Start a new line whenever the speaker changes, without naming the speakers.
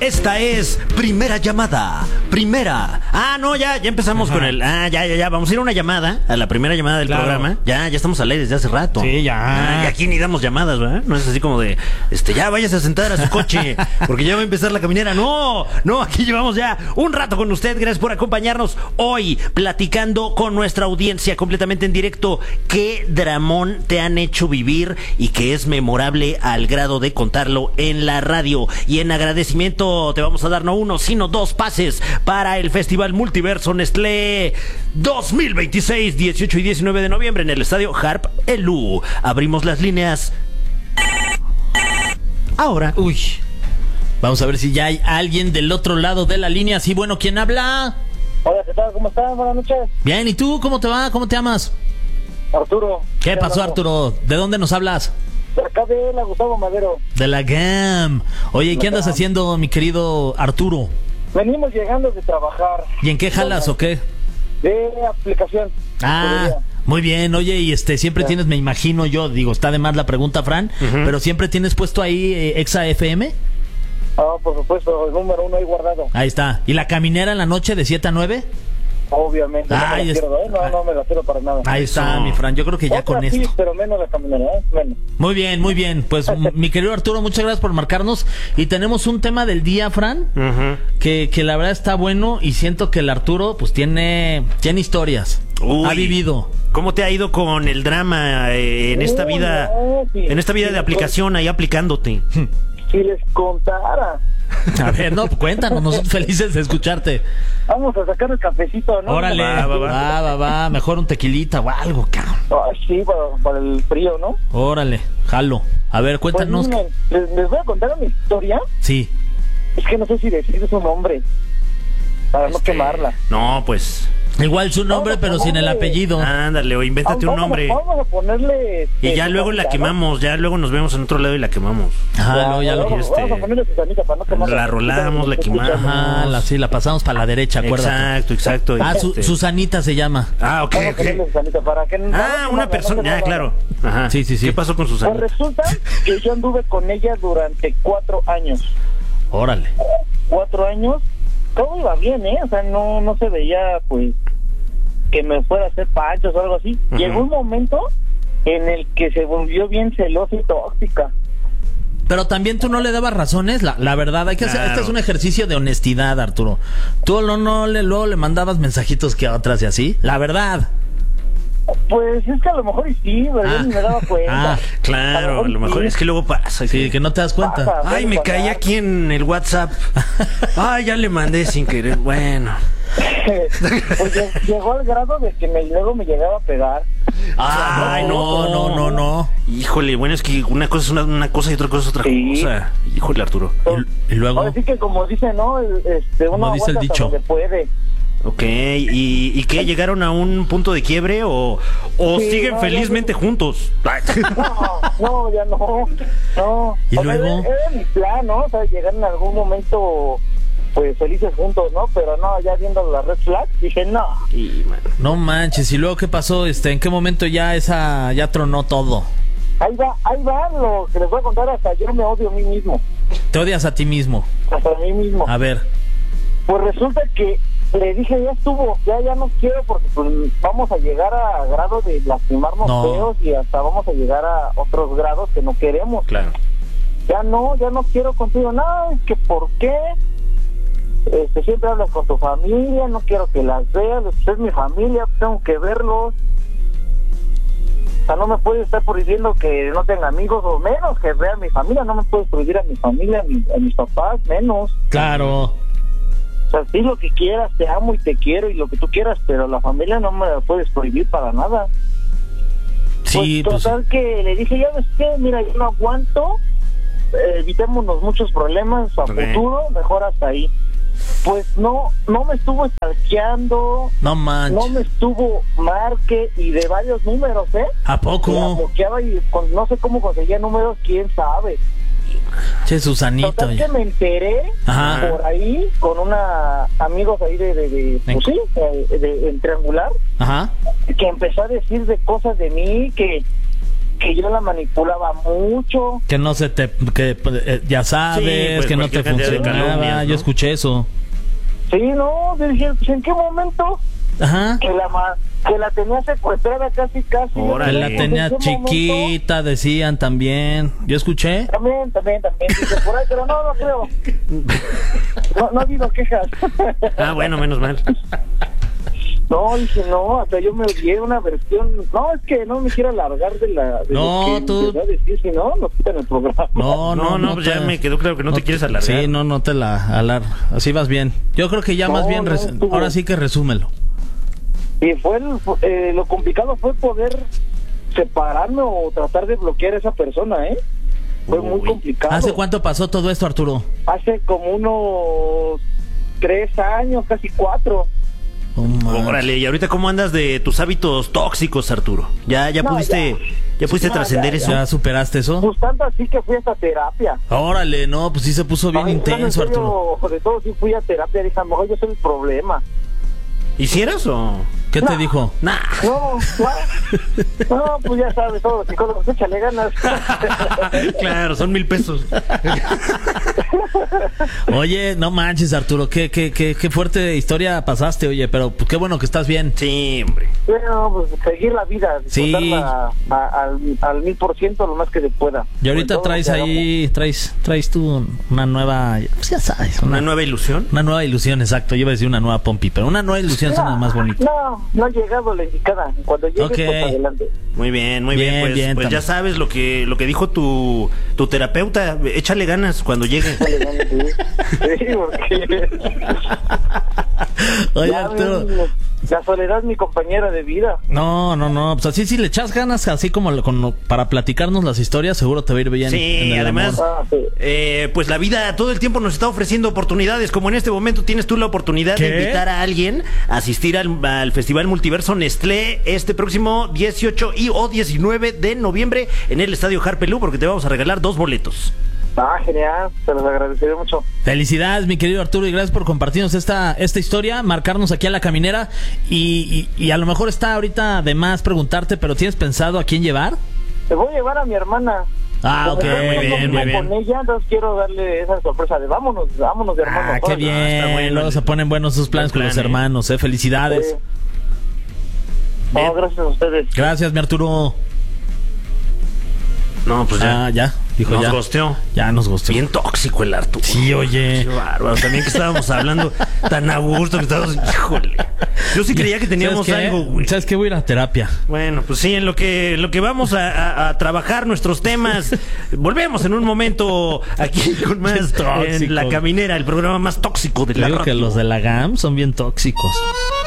Esta es Primera Llamada. No, ya empezamos con el... Ya. Vamos a ir a una llamada, a la primera llamada del programa. Ya estamos al aire desde hace rato.
Sí, ya.
Y aquí ni damos llamadas, ¿verdad? No es así como de, ya váyase a sentar a su coche, porque ya va a empezar la caminera. No, aquí llevamos ya un rato con usted. Gracias por acompañarnos hoy, platicando con nuestra audiencia completamente en directo. ¿Qué dramón te han hecho vivir y que es memorable al grado de contarlo en la radio? Y en agradecimiento te vamos a dar no uno, sino dos pases para el Festival Multiverso Nestlé 2026, 18 y 19 de noviembre en el Estadio Harp Elú. Abrimos las líneas ahora.
Uy, vamos a ver si ya hay alguien del otro lado de la línea. Sí, bueno, ¿quién habla?
Hola, ¿qué tal? ¿Cómo están? Buenas noches.
Bien, ¿y tú? ¿Cómo te va? ¿Cómo te llamas?
Arturo.
¿Qué pasó, Arturo? ¿De dónde nos hablas?
De acá de la Gustavo Madero.
De la GAM. Oye, ¿qué andas haciendo, mi querido Arturo?
Venimos llegando de trabajar.
¿Y en qué jalas o qué?
De aplicación.
Muy bien. Oye, y siempre tienes, me imagino yo, digo, está de más la pregunta, Fran, pero siempre tienes puesto ahí Exa FM.
Por supuesto, el número 1 ahí guardado.
Ahí está. ¿Y la caminera en la noche de 7 a 9?
Obviamente, no me la quiero para nada.
Ahí está, mi Fran, yo creo que ya
otra
con
sí,
esto.
pero menos la caminera, menos.
Muy bien. Pues, mi querido Arturo, muchas gracias por marcarnos. Y tenemos un tema del día, Fran, que la verdad está bueno. Y siento que el Arturo, pues, tiene historias.
Uy,
ha vivido.
¿Cómo te ha ido con el drama en esta vida? En esta vida de aplicación, ahí aplicándote.
Si les contara.
A ver, no, cuéntanos, nosotros felices de escucharte.
Vamos a sacar el cafecito, ¿no?
Órale, va, mejor un tequilita o algo, cabrón.
Sí, para el frío, ¿no?
Órale, jalo. A ver, cuéntanos.
Pues, miren, les voy a contar una historia.
Sí.
Es que no sé si decir su nombre para no quemarla.
No, pues...
Igual su nombre, pero sin el apellido.
Ándale, o invéntate un nombre.
Vamos a ponerle...
Y ya luego la quemamos, ya luego nos vemos en otro lado y la quemamos.
Luego ya
vamos a ponerle Susanita para no quemarla.
La rolamos, la quemamos.
La pasamos para la derecha, acuérdate.
Exacto.
Susanita se llama.
Ok.
Vamos a ponerle Susanita para que
una persona, claro. Ajá.
Sí.
¿Qué pasó con Susanita?
Pues resulta que yo anduve con ella durante 4 años.
Órale.
4 años, todo iba bien, o sea, no se veía, pues, que me fuera a hacer panchos o algo así. Llegó un momento en el que se volvió bien celosa y tóxica.
Pero también tú no le dabas razones, la verdad, hay que hacer, este es un ejercicio de honestidad, Arturo. Tú luego le mandabas mensajitos que a otras y así, la verdad.
Pues es que a lo mejor sí, pero yo ni me daba cuenta.
Claro, a lo mejor es que luego pasa.
Sí, que no te das cuenta.
Me caí aquí en el WhatsApp. Ya le mandé sin querer. Bueno.
Pues llegó al grado de que luego me llegaba a pegar.
No.
Híjole, bueno, es que una cosa es una cosa y otra cosa es otra cosa. Híjole, Arturo.
Y luego...
Ahora sí que como dice, ¿no? Uno
dice el dicho.
donde puede.
Ok, ¿y qué? ¿Llegaron a un punto de quiebre o siguen felizmente juntos?
No, ya no.
¿Y luego?
Era mi plan, ¿no? O sea, llegar en algún momento, pues, felices juntos, ¿no? Pero no, ya viendo la red flag, dije, no.
No manches, ¿y luego qué pasó? ¿En qué momento ya tronó todo?
Ahí va lo que les voy a contar. Hasta yo me odio a mí mismo.
¿Te odias a ti mismo?
Hasta a mí mismo.
A ver.
Pues resulta que le dije, ya estuvo, ya no quiero, porque pues vamos a llegar a grado de lastimarnos feos y hasta vamos a llegar a otros grados que no queremos.
Claro.
Ya no quiero contigo nada, es que ¿por qué? Siempre hablas con tu familia, no quiero que las veas, es mi familia, tengo que verlos. O sea, no me puedes estar prohibiendo que no tenga amigos, o menos que vea a mi familia, no me puedes prohibir a mi familia, a mis papás, menos.
Claro.
O sea, sí, lo que quieras, te amo y te quiero y lo que tú quieras, pero la familia no me la puedes prohibir para nada.
Sí,
pues total que le dije, ya ves que, mira, yo no aguanto, evitémonos muchos problemas a futuro, mejor hasta ahí. Pues no me estuvo stalkeando,
no manches,
no me estuvo marque y de varios números,
¿A poco?
La bloqueaba y no sé cómo conseguía números, quién sabe.
Che, Susanito.
Total que me enteré por ahí con amigos ahí en Triangular,
Ajá.
que empezó a decir de cosas de mí que que yo la manipulaba mucho.
Que no se te... que ya sabes,
Sí, pues,
que no te
cualquier cantidad de
funcionaba.
calumnias, ¿no?
Yo escuché eso.
Sí, no, dije, pues, ¿en qué momento?
Ajá.
Que la tenía secuestrada casi.
Órale.
Que la tenía
¿En qué
chiquita,
momento?
decían también. Yo escuché.
También, dice por ahí, pero no creo. No ha habido quejas.
Ah, bueno, menos mal.
No, dije, no, hasta yo me odié una versión. No, es que no me quiero alargar de
No,
lo que
tú-
empecé a decir, si no, nos quitan el programa.
No, pues ya me quedó claro que no te quieres alargar.
Sí, no te la alar. Así vas bien. Yo creo que ya
No,
más bien.
no, estuvo-
Ahora sí que resúmelo.
Y fue lo complicado fue poder separarme o tratar de bloquear a esa persona, ¿eh? Fue muy
Uy.
complicado.
¿Hace cuánto pasó todo esto, Arturo?
Hace como unos 3 años, casi 4.
Oh, man.
Órale, ¿y ahorita cómo andas de tus hábitos tóxicos, Arturo? ¿Ya
No,
pudiste
No,
trascender
ya,
eso?
¿Ya superaste eso?
Pues tanto así que fui hasta terapia.
Órale, no, pues sí se puso bien
Ay,
intenso,
en serio,
Arturo.
de todo sí fui a terapia, dije, a lo mejor yo soy el problema.
¿Hicieras o...?
¿Qué te
No.
dijo?
Nah.
No, pues ya sabes, todos los psicólogos, échale ganas.
Claro, son 1,000 pesos.
Oye, no manches, Arturo, qué fuerte historia pasaste, oye, pero pues, qué bueno que estás bien.
Sí, hombre.
Bueno, pues seguir la vida,
Sí.
disfrutarla al 1000% lo más que se pueda.
Y ahorita
Sobre todo
traes
lo que
ahí, traes tú una nueva, pues ya sabes,
¿Una nueva ilusión?
una nueva ilusión, exacto. Yo iba a decir una nueva pompi, pero una nueva ilusión suena más bonito.
No ha llegado la indicada. Cuando llegue,
Ok.
pues adelante.
Muy bien, muy
Bien,
bien.
bien,
Pues ya
también.
sabes lo que dijo tu terapeuta. Échale ganas cuando llegue.
Sí, porque
Oye,
ya
Arturo.
ven, la soledad es mi compañera de vida.
No, pues así si le echas ganas, así como para platicarnos las historias, seguro te va a ir bien.
Sí,
en el
además,
amor.
Sí.
pues la vida todo el tiempo nos está ofreciendo oportunidades, como en este momento tienes tú la oportunidad
¿Qué?
de invitar a alguien a asistir al Festival Multiverso Nestlé este próximo 18 o 19 de noviembre en el Estadio Harpelú, porque te vamos a regalar 2 boletos.
Genial, se los agradeceré mucho.
Felicidades, mi querido Arturo, y gracias por compartirnos esta historia, marcarnos aquí a La Caminera. Y a lo mejor está ahorita de más preguntarte, pero ¿tienes pensado a quién llevar?
Te voy a llevar a mi hermana.
Ah,
Como
ok,
yo
muy
tengo
bien,
tiempo
muy bien.
con ella, entonces quiero darle esa sorpresa de vámonos de hermanos.
Ah, qué
órale.
bien.
está bueno.
Luego se ponen buenos sus planes
Buen
con los
plan,
hermanos, felicidades.
Sí. No, gracias a ustedes.
Gracias, mi Arturo.
No, pues ya.
Ya, dijo
Nos
ya.
gosteó.
Ya nos gustó.
Bien tóxico el Arturo.
Sí, oye.
Qué bárbaro. También que estábamos hablando tan a gusto que estábamos. Híjole. Yo sí creía que teníamos
¿Sabes qué?
algo, güey.
¿Sabes qué? Voy a ir a terapia.
Bueno, pues sí, en lo que vamos a trabajar nuestros temas. Volvemos en un momento aquí con más
Qué tóxico.
en La Caminera, el programa más tóxico de
Te
la
digo que
radio.
los de la GAM son bien tóxicos.